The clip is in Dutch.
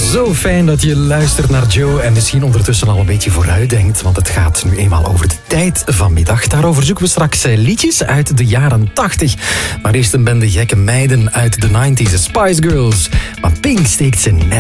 Zo fijn dat je luistert naar Joe en misschien ondertussen al een beetje vooruitdenkt, want het gaat nu eenmaal over de tijd van middag. Daarover zoeken we straks liedjes uit de jaren 80. Maar eerst een bende gekke meiden uit de 90s, de Spice Girls. Maar Pink steekt ze net